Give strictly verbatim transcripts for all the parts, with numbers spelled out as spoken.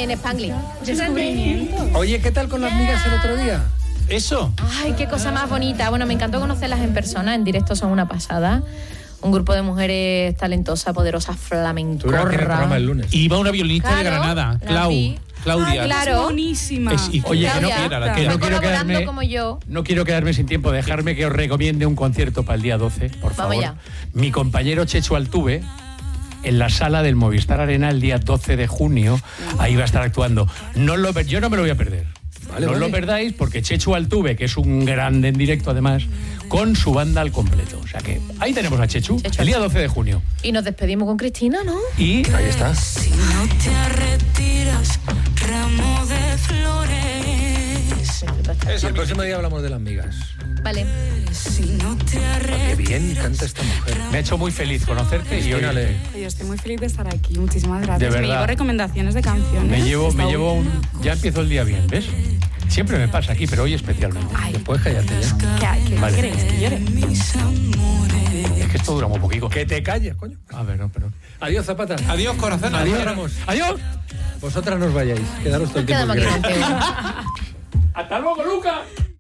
en Spanglish. Descubrimiento. Oye, ¿qué tal con las migas el otro día? ¿Eso? Ay, qué cosa más bonita. Bueno, me encantó conocerlas en persona, en directo son una pasada. Un grupo de mujeres talentosas, poderosas, flamencorras. Tú el programa el lunes. Iba una violinista Claro, de Granada, la Clau. vi. Claudia. Ah, claro. Es buenísima. Es- y- Oye, que no, Claudia, quiera, la que quiero. no quiero colaborando quedarme, como yo. no quiero quedarme sin tiempo. Dejarme que os recomiende un concierto para el día doce, por favor. Vamos ya. Mi compañero Chechu Altuve, en la sala del Movistar Arena el día doce de junio, ahí va a estar actuando. No lo, per- yo no me lo voy a perder. Vale, no os vale. lo perdáis porque Chechu Altuve, que es un grande en directo además, con su banda al completo. O sea que ahí tenemos a Chechu, Chechu. el día doce de junio. Y nos despedimos con Cristina, ¿no? Y Ahí está. Si no te retiras, ramo de flores. Y el próximo día hablamos de las migas. Vale. Si no te Qué arrepientes. bien canta esta mujer. me ha hecho muy feliz conocerte y Cristina, hoy le- Yo estoy muy feliz de estar aquí. Muchísimas gracias. De Me verdad. llevo recomendaciones de canciones. me llevo, Está me muy llevo bien. un... Ya empiezo el día bien, ¿ves? Siempre me pasa aquí, pero hoy especialmente. Ay, Puedes callarte ya. ¿qué, qué Vale. queréis? ¿Que llore? Mis amores. Es que esto dura muy poquito. Que te calles, coño. A ver, no, pero... Adiós, Zapata. Adiós, corazón. Adiós, Ramos. ¡Adiós! Vosotras no os vayáis. Quedaros todo el tiempo Quedamos que aquí queráis. contigo. ¡Hasta luego, Lucas!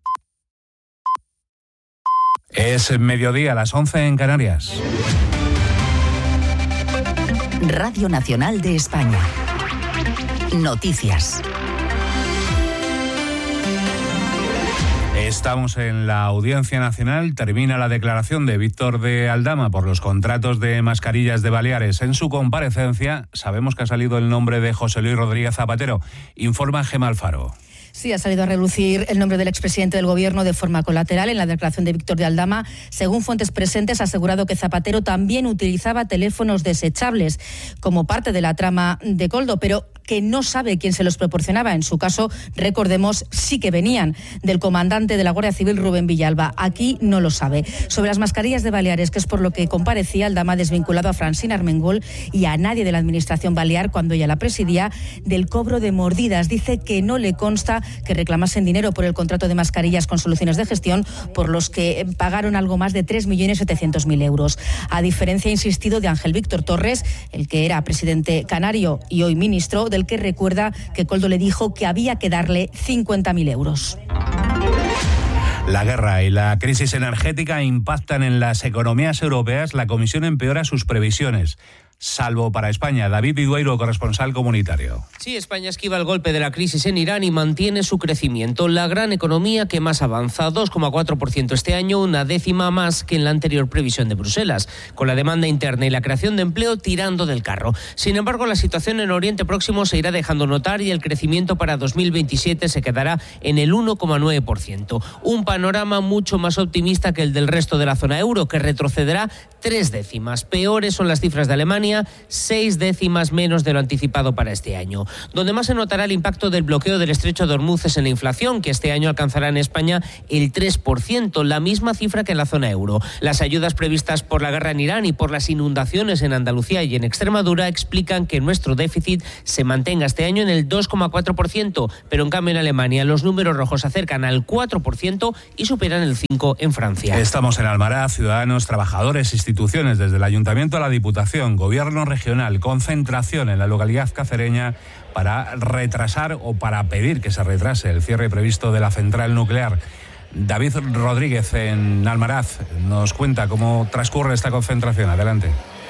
Es mediodía, a las once en Canarias. Radio Nacional de España. Noticias. Estamos en la Audiencia Nacional. Termina la declaración de Víctor de Aldama por los contratos de mascarillas de Baleares. En su comparecencia sabemos que ha salido el nombre de José Luis Rodríguez Zapatero. Informa Gemma Alfaro. Sí, ha salido a relucir el nombre del expresidente del Gobierno de forma colateral en la declaración de Víctor de Aldama. Según fuentes presentes, ha asegurado que Zapatero también utilizaba teléfonos desechables como parte de la trama de Koldo, pero que no sabe quién se los proporcionaba. En su caso, recordemos, sí que venían del comandante de la Guardia Civil, Rubén Villalba. Aquí no lo sabe. Sobre las mascarillas de Baleares, que es por lo que comparecía, Aldama ha desvinculado a Francina Armengol y a nadie de la administración balear, cuando ella la presidía, del cobro de mordidas. Dice que no le consta que reclamasen dinero por el contrato de mascarillas con soluciones de gestión, por los que pagaron algo más de tres millones setecientos mil euros. A diferencia, ha insistido, de Ángel Víctor Torres, el que era presidente canario y hoy ministro, del que recuerda que Koldo le dijo que había que darle cincuenta mil euros. La guerra y la crisis energética impactan en las economías europeas. La Comisión empeora sus previsiones, salvo para España. David Vidueiro, corresponsal comunitario. Sí, España esquiva el golpe de la crisis en Irán y mantiene su crecimiento. La gran economía que más avanza, dos coma cuatro por ciento este año, una décima más que en la anterior previsión de Bruselas, con la demanda interna y la creación de empleo tirando del carro. Sin embargo, la situación en Oriente Próximo se irá dejando notar y el crecimiento para dos mil veintisiete se quedará en el uno coma nueve por ciento. Un panorama mucho más optimista que el del resto de la zona euro, que retrocederá tres décimas. Peores son las cifras de Alemania, seis décimas menos de lo anticipado para este año. Donde más se notará el impacto del bloqueo del estrecho de Hormuz es en la inflación, que este año alcanzará en España el tres por ciento, la misma cifra que en la zona euro. Las ayudas previstas por la guerra en Irán y por las inundaciones en Andalucía y en Extremadura explican que nuestro déficit se mantenga este año en el dos coma cuatro por ciento, pero en cambio en Alemania los números rojos se acercan al cuatro por ciento y superan el cinco por ciento en Francia. Estamos en Almaraz, ciudadanos, trabajadores, instituciones, desde el Ayuntamiento a la Diputación, Gobierno regional, concentración en la localidad cacereña para retrasar o para pedir que se retrase el cierre previsto de la central nuclear. David Rodríguez en Almaraz nos cuenta cómo transcurre esta concentración. Adelante.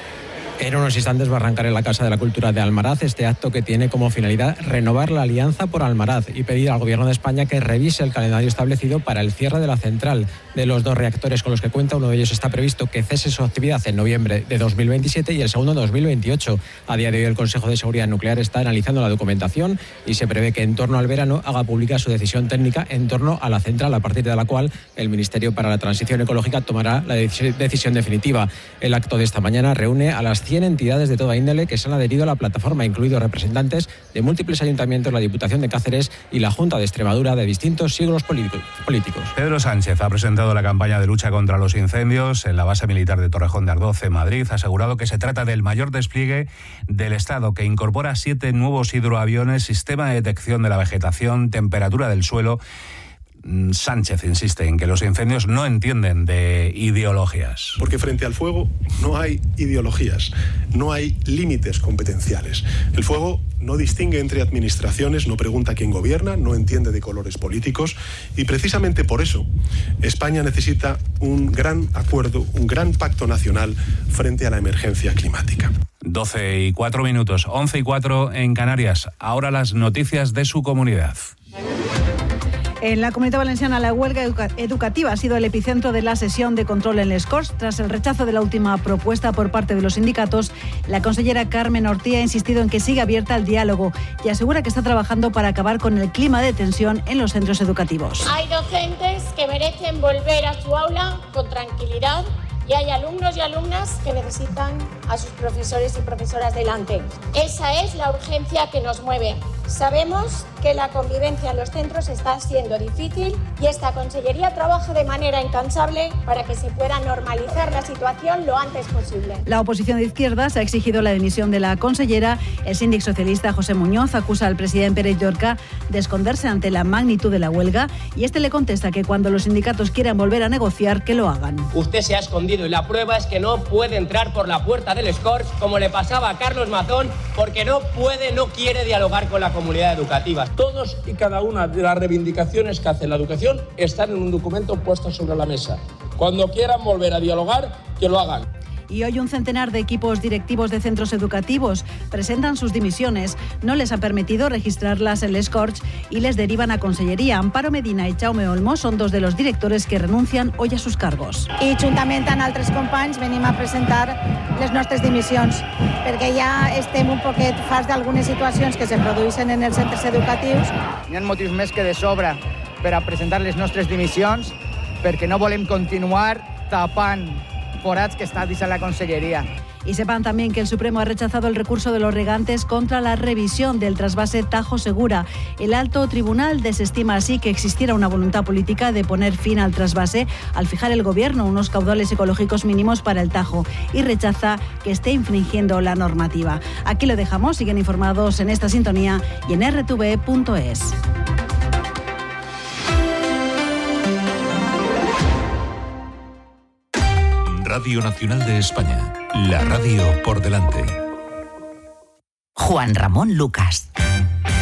En unos instantes va a arrancar en la Casa de la Cultura de Almaraz este acto que tiene como finalidad renovar la Alianza por Almaraz y pedir al Gobierno de España que revise el calendario establecido para el cierre de la central. De los dos reactores con los que cuenta, uno de ellos está previsto que cese su actividad en noviembre de dos mil veintisiete y el segundo en dos mil veintiocho. A día de hoy el Consejo de Seguridad Nuclear está analizando la documentación y se prevé que en torno al verano haga pública su decisión técnica en torno a la central, a partir de la cual el Ministerio para la Transición Ecológica tomará la decisión definitiva. El acto de esta mañana reúne a las cien entidades de toda índole que se han adherido a la plataforma, incluidos representantes de múltiples ayuntamientos, la Diputación de Cáceres y la Junta de Extremadura, de distintos siglos políticos. Pedro Sánchez ha presentado la campaña de lucha contra los incendios en la base militar de Torrejón de Ardoz, en Madrid. Ha asegurado que se trata del mayor despliegue del Estado, que incorpora siete nuevos hidroaviones, sistema de detección de la vegetación, temperatura del suelo. Sánchez insiste en que los incendios no entienden de ideologías. Porque frente al fuego no hay ideologías, no hay límites competenciales. El fuego no distingue entre administraciones, no pregunta quién gobierna, no entiende de colores políticos y precisamente por eso España necesita un gran acuerdo, un gran pacto nacional frente a la emergencia climática. doce y cuatro minutos, once y cuatro en Canarias. Ahora las noticias de su comunidad. En la Comunitat Valenciana, la huelga educa- educativa ha sido el epicentro de la sesión de control en les Corts. Tras el rechazo de la última propuesta por parte de los sindicatos, la consellera Carmen Ortí ha insistido en que sigue abierta al diálogo y asegura que está trabajando para acabar con el clima de tensión en los centros educativos. Hay docentes que merecen volver a su aula con tranquilidad y hay alumnos y alumnas que necesitan a sus profesores y profesoras delante. Esa es la urgencia que nos mueve. Sabemos que la convivencia en los centros está siendo difícil y esta consellería trabaja de manera incansable para que se pueda normalizar la situación lo antes posible. La oposición de izquierdas ha exigido la dimisión de la consellera. El síndic socialista José Muñoz acusa al presidente Pérez Llorca de esconderse ante la magnitud de la huelga y este le contesta que cuando los sindicatos quieran volver a negociar, que lo hagan. Usted se ha escondido y la prueba es que no puede entrar por la puerta del Escorts como le pasaba a Carlos Mazón porque no puede, no quiere dialogar con la comunidad educativa. Todos y cada una de las reivindicaciones que hace la educación están en un documento puesto sobre la mesa. Cuando quieran volver a dialogar, que lo hagan. Y hoy un centenar de equipos directivos de centros educativos presentan sus dimisiones. No les han permitido registrarlas en les Corts y les derivan a Conselleria. Amparo Medina y Jaume Olmo son dos de los directores que renuncian hoy a sus cargos. I juntament amb altres companys venim a presentar les nostres dimissions perquè ja estem un poquet farts d'algunes situacions que se produeixen en els centres educatius. N'hi ha motius més que de sobre per a presentar les nostres dimissions perquè no volem continuar tapant forats que està dins la conselleria. Y sepan también que el Supremo ha rechazado el recurso de los regantes contra la revisión del trasvase Tajo Segura. El alto tribunal desestima así que existiera una voluntad política de poner fin al trasvase al fijar el gobierno unos caudales ecológicos mínimos para el Tajo y rechaza que esté infringiendo la normativa. Aquí lo dejamos, siguen informados en esta sintonía y en r t v punto es. Radio Nacional de España, la radio por delante. Juan Ramón Lucas.